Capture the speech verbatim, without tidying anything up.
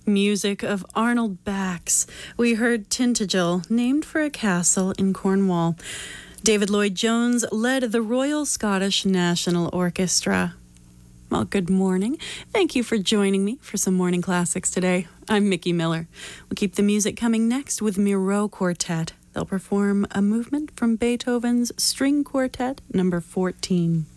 Music of Arnold Bax. We heard Tintagel, named for a castle in Cornwall. David Lloyd-Jones led the Royal Scottish National Orchestra. Well, good morning. Thank you for joining me for some morning classics today. I'm Mickey Miller. We'll keep the music coming next with Miro Quartet. They'll perform a movement from Beethoven's String Quartet number fourteen.